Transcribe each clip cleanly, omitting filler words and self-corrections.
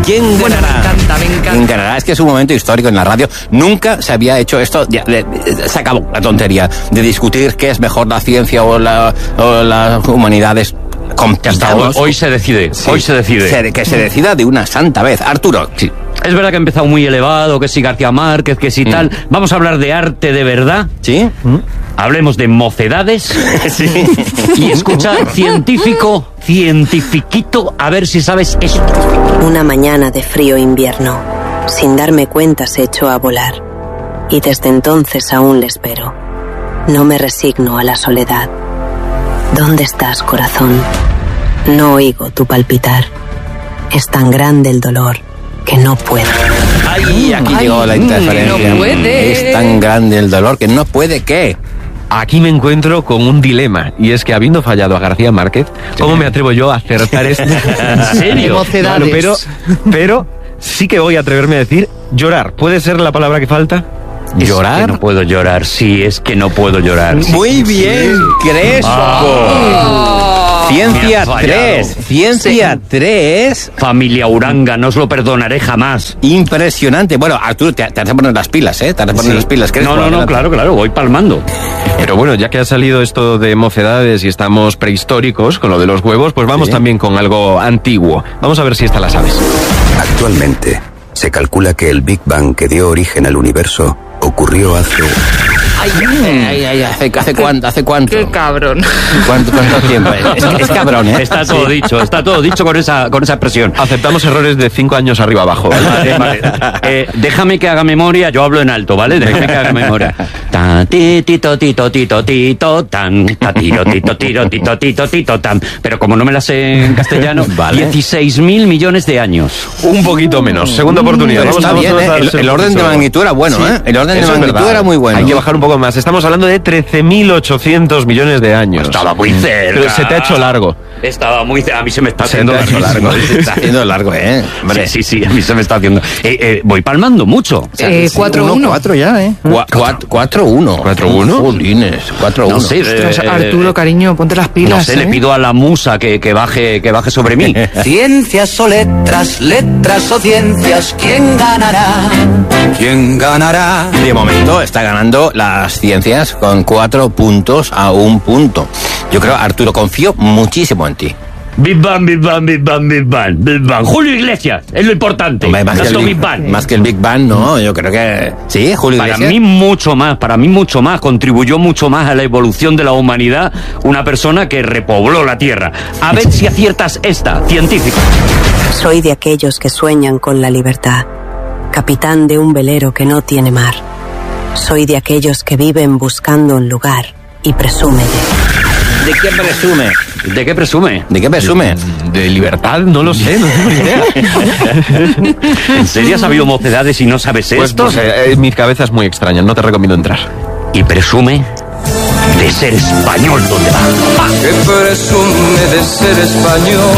¿Quién ganará? Me encanta. ¿Quién ganará? Es que es un momento histórico en la radio. Nunca se había hecho esto. Se acabó la tontería de discutir qué es mejor, la ciencia o las humanidades. Hoy se decide. Sí, hoy se decide. Que se decida de una santa vez. Arturo. Sí. Es verdad que ha empezado muy elevado, que si García Márquez, que si tal. Vamos a hablar de arte de verdad. ¿Sí? Hablemos de mocedades. Sí. Y escucha, cientifiquito, a ver si sabes esto. Una mañana de frío invierno, sin darme cuenta se echó a volar. Y desde entonces aún le espero. No me resigno a la soledad. ¿Dónde estás, corazón? No oigo tu palpitar. Es tan grande el dolor que no puedo. Ay, aquí llegó la interferencia. No puede. Es tan grande el dolor que no puede, ¿qué? Aquí me encuentro con un dilema, y es que habiendo fallado a García Márquez, ¿cómo me atrevo yo a acertar esto? ¿En serio? Mocedades. Bueno, pero sí que voy a atreverme a decir llorar. ¿Puede ser la palabra que falta? ¿Llorar? Es que no puedo llorar, sí, es que no puedo llorar. Muy bien, Crespo. Ciencia 3. Ciencia 3. Familia Uranga, no os lo perdonaré jamás. Impresionante. Bueno, Arturo, te has de poner las pilas, ¿eh? Te has de poner las pilas, Crespo. No, claro, voy palmando. Pero bueno, ya que ha salido esto de mocedades y estamos prehistóricos con lo de los huevos, pues vamos también con algo antiguo. Vamos a ver si esta la sabes. Actualmente, se calcula que el Big Bang que dio origen al universo ocurrió hace... ¿Hace cuánto? Qué cabrón. ¿Cuánto tiempo? Es cabrón, ¿eh? Está todo dicho con esa expresión. Aceptamos errores de 5 años arriba abajo. Vale. Déjame que haga memoria, yo hablo en alto, ¿vale? Déjame que haga memoria. Ta ti tito tito tito tito tan ta tiro tito tiro tito tito tito tan. Pero como no me la sé en castellano, Vale. 16.000 millones de años. Un poquito menos. Segunda oportunidad. Está bien, ¿eh? El orden de magnitud era bueno, ¿eh? El orden de magnitud era muy bueno. Hay que bajar un poco más. Estamos hablando de 13.800 millones de años. Estaba muy cerca. Pero se te ha hecho largo. Estaba muy cerca. A mí se me está haciendo largo. Se está haciendo largo, ¿eh? Hombre, sí, a mí se me está haciendo. Voy palmando mucho. 4-1. 4 ya, ¿eh? 4-1. 4-1. Jolines, 4-1. No sé, Arturo, cariño, ponte las pilas. No sé, le pido a la musa que baje sobre mí. Ciencias o letras, letras o ciencias, ¿quién ganará? ¿Quién ganará? De momento está ganando las ciencias con 4 puntos a 1 punto. Yo creo, Arturo, confío muchísimo en ti. Big Bang, Big Bang, Big Bang, Big Bang, Big Bang. Julio Iglesias, es lo importante. Hombre, más que el Big Bang, no, yo creo que... Sí, Julio Para Iglesias. mí mucho más, contribuyó mucho más a la evolución de la humanidad una persona que repobló la Tierra. A ver si aciertas esta, científica. Soy de aquellos que sueñan con la libertad, capitán de un velero que no tiene mar. Soy de aquellos que viven buscando un lugar y presume ¿De qué presume? ¿De qué presume? ¿De qué presume? De libertad, no lo sé, no tengo ni idea. ¿En serio has habido mocedades y no sabes esto? Mi cabeza es muy extraña, no te recomiendo entrar. Y presume de ser español, ¿dónde va? Que presume de ser español,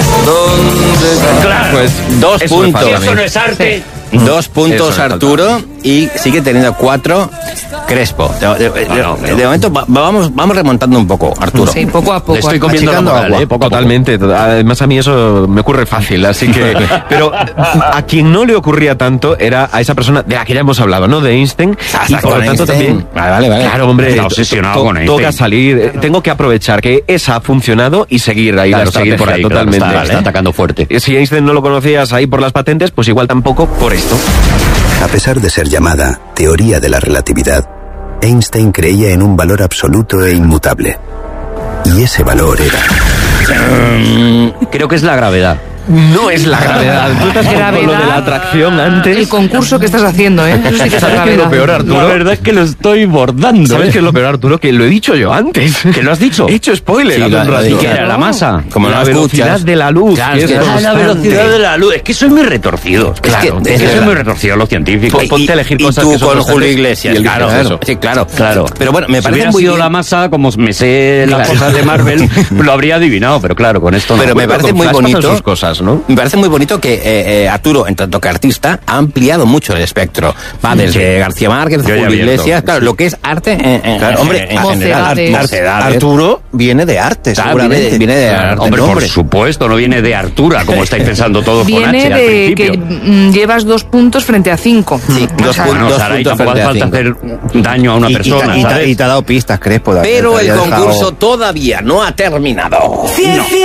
¿dónde va? Claro, Pues 2 Eso me puntos. falta a eso no es arte. 2 puntos Eso me Arturo y sigue teniendo 4 Crespo. De momento vamos remontando un poco, Arturo. Sí, poco a poco. Le estoy comiendo la achicando moral, agua. poco a poco. Totalmente. Además, a mí eso me ocurre fácil, así que... Pero a quien no le ocurría tanto era a esa persona de la que ya hemos hablado, ¿no? De Einstein. Y por con lo tanto Einstein. también... Vale. Claro, hombre, Está obsesionado con Einstein. toca salir. Tengo que aprovechar que esa ha funcionado y seguir ahí Claro, la seguir por ahí, estrategia, claro, totalmente. está atacando fuerte. Si Einstein no lo conocías ahí por las patentes, pues igual tampoco por esto. A pesar de ser llamada teoría de la relatividad, Einstein creía en un valor absoluto e inmutable. Y ese valor era... Creo que es la gravedad. No es la gravedad. Tú estás con lo de la atracción antes. El concurso que estás haciendo, ¿eh? Eso sí que es ¿Sabes qué es lo gravedad. peor, Arturo? La verdad es que lo estoy bordando. ¿Sabes qué es lo peor, Arturo? Que lo he dicho yo antes. ¿Que lo has dicho? He hecho spoiler. Sí, hace un lo rato. dicho. ¿Qué era? ¿La masa? Como la no velocidad escuchas. de la luz. Claro, que es que es la La constante. velocidad de la luz. Es que soy muy retorcido. Claro, es que soy muy retorcido los científicos. Ponte a elegir cosas y que tú son con constantes Julio Iglesias. y el Claro, eso. sí, claro. Claro. Pero bueno, me Si parece hubiera muy sido bien. la masa, como me sé las cosas de Marvel, lo habría adivinado, pero claro, con esto no. Pero me parece Con muy Flash pasan bonito. sus cosas. más, ¿no? Me parece muy bonito que Arturo, en tanto que artista, ha ampliado mucho el espectro. Va desde García Márquez, Yo ya Julio abierto. Iglesias, claro, lo que es arte Claro, hombre, en general. Mocedades. Mocedades. Arturo viene de arte, Claro, seguramente. viene de arte. Hombre, el por nombre. supuesto, no viene de Artura, como estáis pensando todos con Viene H al de principio. que llevas 2 puntos frente a 5. Sí, dos puntos. Bueno, Saray, tampoco hace falta hacer daño a una persona, ¿sabes? Y te ha dado pistas, Crespo. Pero Te el había dejado- concurso todavía no ha terminado. Ciencia